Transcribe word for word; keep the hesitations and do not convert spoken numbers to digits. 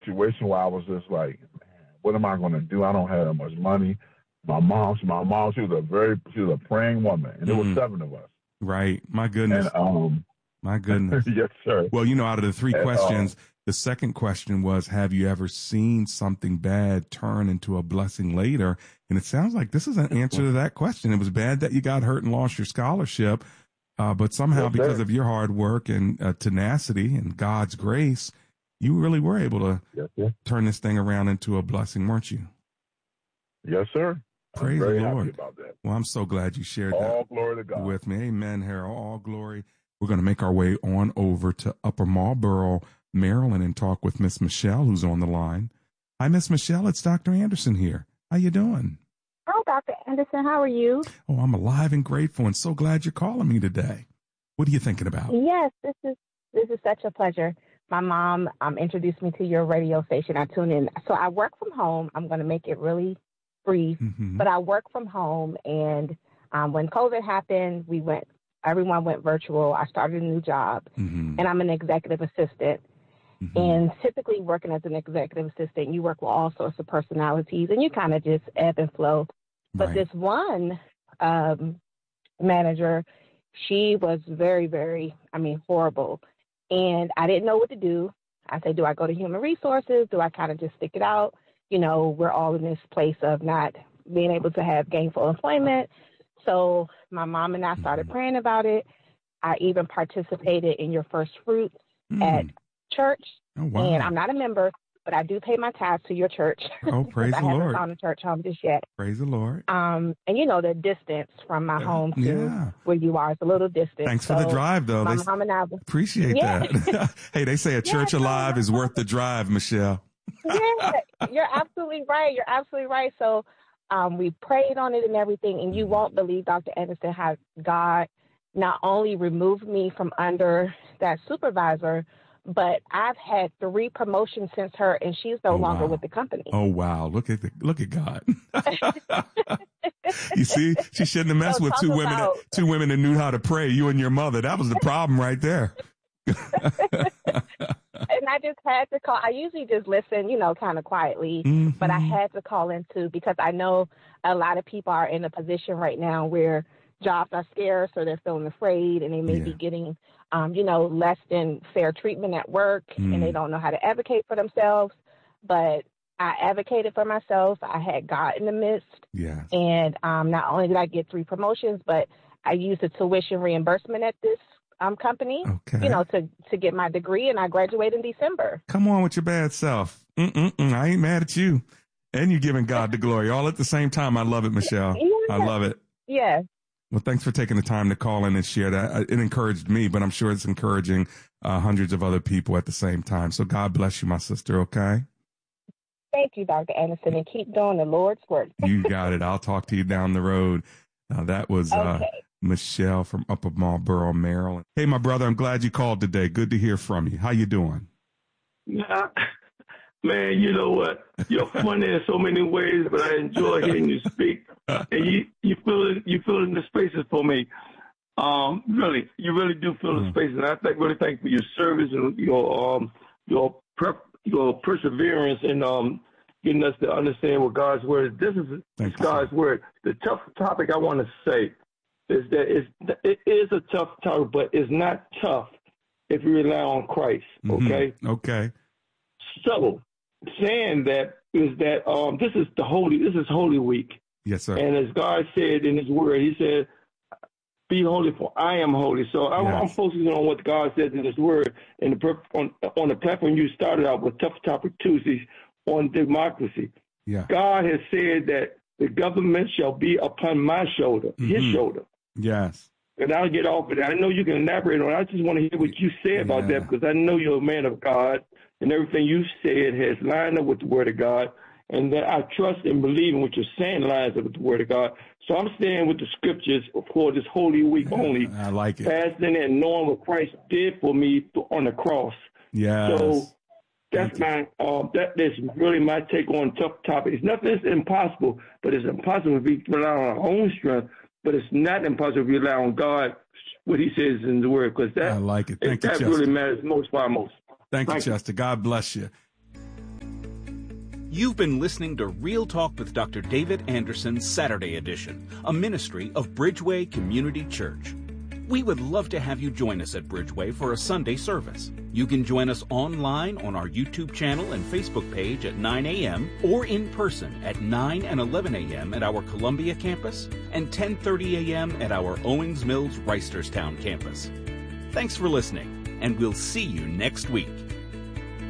situation where I was just like, man, what am I going to do? I don't have that much money. My mom, my mom, she was a very, she was a praying woman, and there Mm. was seven of us. Right. My goodness. And um, my goodness. yes, sir. Well, you know, out of the three and, questions, uh, the second question was, have you ever seen something bad turn into a blessing later? And it sounds like this is an answer to that question. It was bad that you got hurt and lost your scholarship, uh, but somehow yes, because sir. of your hard work and uh, tenacity and God's grace, you really were able to yes, sir. turn this thing around into a blessing, weren't you? Yes, sir. Praise I'm very the Lord. happy about that. Well, I'm so glad you shared All that glory to God. with me. Amen, Harold. All glory. We're going to make our way on over to Upper Marlboro, Maryland, and talk with Miss Michelle, who's on the line. Hi, Miss Michelle. It's Doctor Anderson here. How you doing? Hi, Doctor Anderson. How are you? Oh, I'm alive and grateful, and so glad you're calling me today. What are you thinking about? Yes, this is this is such a pleasure. My mom um, introduced me to your radio station. I tune in. So I work from home. I'm going to make it really brief, Mm-hmm. but I work from home. And um, when COVID happened, we went. Everyone went virtual. I started a new job, Mm-hmm. and I'm an executive assistant. Mm-hmm. And typically, working as an executive assistant, you work with all sorts of personalities, and you kind of just ebb and flow. But Right. this one um, manager, she was very, very, I mean, horrible. And I didn't know what to do. I said, do I go to human resources? Do I kind of just stick it out? You know, we're all in this place of not being able to have gainful employment. So my mom and I started Mm-hmm. praying about it. I even participated in your first fruits Mm. at church. Oh, wow. And I'm not a member, but I do pay my tithes to your church. Oh, praise I the haven't Lord. found a church home just yet. Praise the Lord. Um, and you know, the distance from my Uh, home to yeah. where you are is a little distant. Thanks for the So drive, though. my They mom and I, appreciate yeah, that. Hey, they say a yeah, church no, alive no, is no. worth the drive, Michelle. Yeah, you're absolutely right. You're absolutely right. So um, we prayed on it and everything, and you won't believe, Doctor Anderson, how God not only removed me from under that supervisor, but I've had three promotions since her, and she's no Oh, longer wow. with the company. Oh, wow. Look at the, look at God. You see, she shouldn't have messed So with talk two women, that, about, two women that knew how to pray, you and your mother. That was the problem right there. and I just had to call. I usually just listen, you know, kind of quietly, Mm-hmm. but I had to call in too because I know a lot of people are in a position right now where jobs are scarce or they're feeling afraid and they may Yeah. be getting, um, you know, less than fair treatment at work Mm. and they don't know how to advocate for themselves. But I advocated for myself. I had God in the midst. Yes. And um, not only did I get three promotions, but I used the tuition reimbursement at this um, company, Okay. you know, to, to get my degree, and I graduated in December. Come on with your bad self. Mm-mm-mm. I ain't mad at you. And you're giving God the glory all at the same time. I love it, Michelle. Yeah. I love it. Yeah. Well, thanks for taking the time to call in and share that. It encouraged me, but I'm sure it's encouraging uh, hundreds of other people at the same time. So God bless you, my sister, okay? Thank you, Doctor Anderson, and keep doing the Lord's work. You got it. I'll talk to you down the road. Now, that was uh, Okay. Michelle from Upper Marlboro, Maryland. Hey, my brother, I'm glad you called today. Good to hear from you. How you doing? Nah, man, you know what? You're funny in so many ways, but I enjoy hearing you speak. And you you fill you fill in the spaces for me. Um, really, you really do fill the Mm. spaces, and I thank really thank you for your service and your um your prep your perseverance in um getting us to understand what God's word is. This is Thank it's you, God's sir. word. The tough topic I want to say is that it's, it is a tough topic, but it's not tough if you rely on Christ. Mhm. Okay. Okay. So, saying that is that um, this is the holy. This is Holy Week, Yes, sir. and as God said in His Word, He said, "Be holy, for I am holy." So I'm, I'm Yes. focusing on what God says in His Word, and the, per- on on the platform you started out with Tough Topic Tuesdays on democracy. Yeah. God has said that the government shall be upon my shoulder, His Mhm. shoulder. Yes. And I'll get off of that. I know you can elaborate on it. I just want to hear what you say about Yeah. that because I know you're a man of God and everything you said has lined up with the Word of God. And that I trust and believe in what you're saying lines up with the Word of God. So I'm staying with the scriptures for this Holy Week only. I like it. Fasting and knowing what Christ did for me on the cross. Yes. So that's my, uh, that is really my take on tough topic. It's nothing that's impossible, but it's impossible if we rely on our own strength. But it's not impossible if we rely on God, what He says in the Word, because that, I like it. Thank you, that Chester. really matters most foremost. Thank you, Thank you. Chester. God bless you. You've been listening to Real Talk with Doctor David Anderson Saturday Edition, a ministry of Bridgeway Community Church. We would love to have you join us at Bridgeway for a Sunday service. You can join us online on our YouTube channel and Facebook page at nine a.m. or in person at nine and eleven a.m. at our Columbia campus and ten thirty a.m. at our Owings Mills Reisterstown campus. Thanks for listening, and we'll see you next week.